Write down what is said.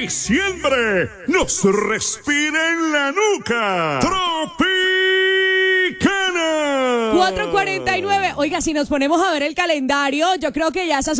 diciembre nos respira en la nuca. Tropicana. 4:49. Oiga, si nos ponemos a ver el calendario, yo creo que ya esas